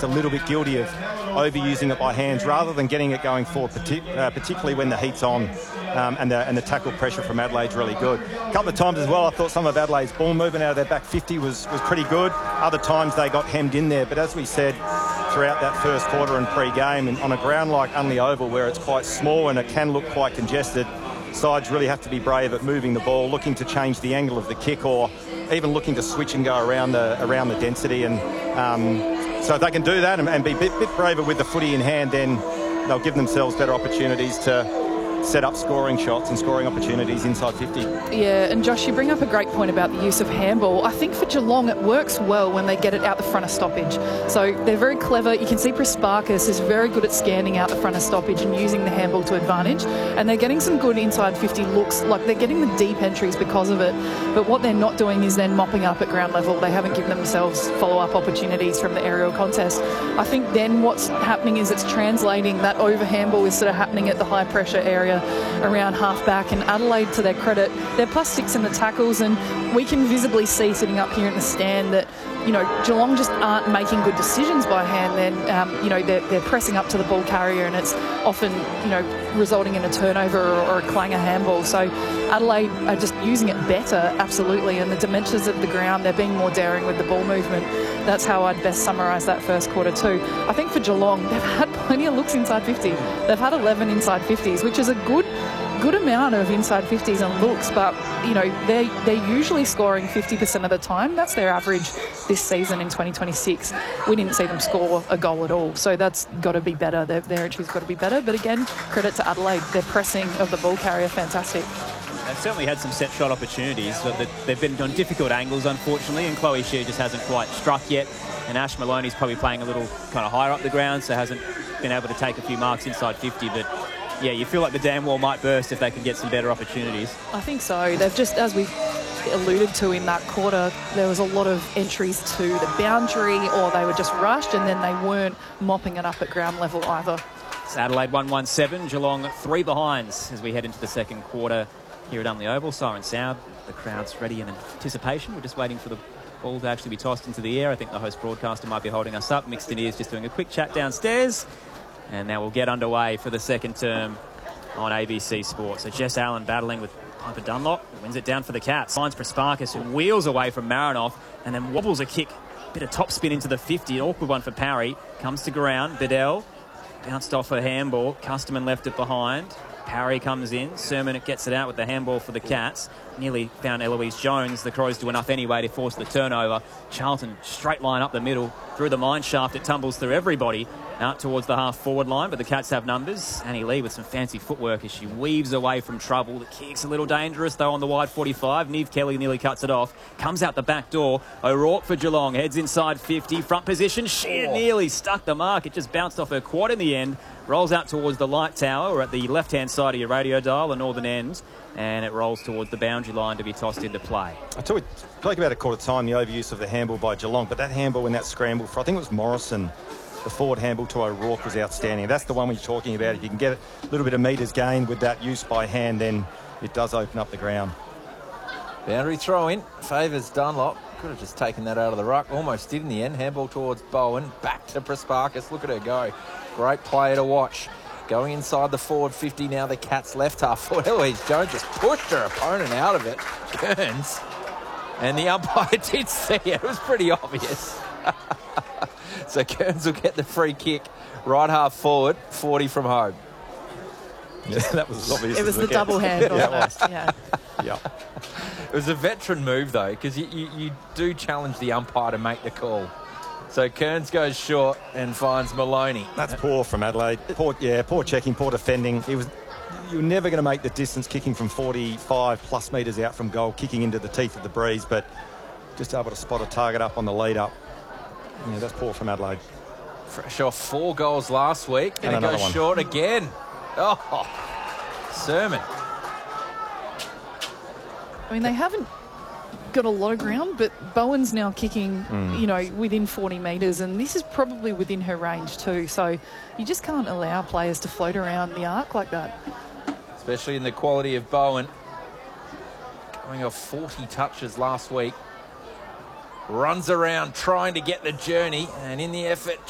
just a little bit guilty of overusing it by hands rather than getting it going forward, particularly when the heat's on and the tackle pressure from Adelaide's really good. A couple of times as well, I thought some of Adelaide's ball movement out of their back 50 was pretty good. Other times they got hemmed in there, but as we said throughout that first quarter and pre-game, and on a ground like Unley Oval where it's quite small and it can look quite congested, sides really have to be brave at moving the ball, looking to change the angle of the kick, or even looking to switch and go around the density. And so if they can do that and be a bit braver with the footy in hand, then they'll give themselves better opportunities to set up scoring shots and scoring opportunities inside 50. Yeah, and Josh, you bring up a great point about the use of handball. I think for Geelong it works well when they get it out the front of stoppage. So they're very clever. You can see Prasparkas is very good at scanning out the front of stoppage and using the handball to advantage. And they're getting some good inside 50 looks, like they're getting the deep entries because of it. But what they're not doing is then mopping up at ground level. They haven't given themselves follow-up opportunities from the aerial contest. I think then what's happening is it's translating. That over handball is sort of happening at the high pressure area around half-back, and Adelaide, to their credit, they're +6 in the tackles, and we can visibly see sitting up here in the stand that, you know, Geelong just aren't making good decisions by hand. Then, you know, they're pressing up to the ball carrier, and it's often, you know, resulting in a turnover or a clanger handball. So Adelaide are just using it better, absolutely, and the dimensions of the ground, they're being more daring with the ball movement. That's how I'd best summarise that first quarter too. I think for Geelong, they've had plenty of looks inside 50. They've had 11 inside 50s, which is a good amount of inside 50s and looks, but, you know, they're usually scoring 50% of the time. That's their average this season in 2026. We didn't see them score a goal at all, so that's got to be better. Their entry's got to be better, but again, credit to Adelaide. Their pressing of the ball carrier, fantastic. They've certainly had some set shot opportunities, but they've been on difficult angles, unfortunately, and Chloe Shear just hasn't quite struck yet. And Ash Maloney's probably playing a little kind of higher up the ground, so hasn't been able to take a few marks inside 50. But yeah, you feel like the dam wall might burst if they can get some better opportunities. I think so. They've just, as we alluded to in that quarter, there was a lot of entries to the boundary, or they were just rushed, and then they weren't mopping it up at ground level either. It's Adelaide 1-1-7, Geelong 3 behinds as we head into the second quarter here at Unley Oval. Siren sound, the crowd's ready in anticipation. We're just waiting for the ball to actually be tossed into the air. I think the host broadcaster might be holding us up. Mixed in ears just doing a quick chat downstairs. And now we'll get underway for the second term on ABC Sports. So Jess Allen battling with Piper Dunlop, wins it down for the Cats. Finds Prasparkas, who wheels away from Marinoff and then wobbles a kick. Bit of top spin into the 50, an awkward one for Parry. Comes to ground, Bedell bounced off a handball. Custerman left it behind. Parry comes in. Sermon gets it out with the handball for the Cats. Nearly found Eloise Jones. The Crows do enough anyway to force the turnover. Charlton straight line up the middle. Through the mine shaft, it tumbles through everybody out towards the half-forward line, but the Cats have numbers. Annie Lee with some fancy footwork as she weaves away from trouble. The kick's a little dangerous, though, on the wide 45. Neve Kelly nearly cuts it off. Comes out the back door. O'Rourke for Geelong. Heads inside 50. Front position. She nearly stuck the mark. It just bounced off her quad in the end. Rolls out towards the light tower, or at the left-hand side of your radio dial, the northern end, and it rolls towards the boundary line to be tossed into play. I tell you, spoke about a quarter time, the overuse of the handball by Geelong, but that handball in that scramble for, I think it was Morrison, the forward handball to O'Rourke was outstanding. That's the one we're talking about. If you can get a little bit of metres gained with that use by hand, then it does open up the ground. Boundary throw in, favours Dunlop. Could have just taken that out of the ruck. Almost did in the end. Handball towards Bowen. Back to Prasparkas. Look at her go. Great player to watch. Going inside the forward 50 now. The Cats left half forward. Eloise Jones just pushed her opponent out of it. Kearns. And the umpire did see it. It was pretty obvious. So Kearns will get the free kick. Right half forward. 40 from home. Yeah, that was obvious. It was the double hand almost. Yeah. Yeah. It was a veteran move, though, because you do challenge the umpire to make the call. So Kearns goes short and finds Maloney. That's poor from Adelaide. Poor checking, poor defending. You're never going to make the distance kicking from 45+ metres out from goal, kicking into the teeth of the breeze, but just able to spot a target up on the lead up. Yeah, that's poor from Adelaide. Fresh off 4 goals last week, and it goes short again. Oh, Sermon. I mean, they haven't got a lot of ground, but Bowen's now kicking, you know, within 40 metres, and this is probably within her range too. So you just can't allow players to float around the arc like that. Especially in the quality of Bowen. Going off 40 touches last week. Runs around trying to get the journey, and in the effort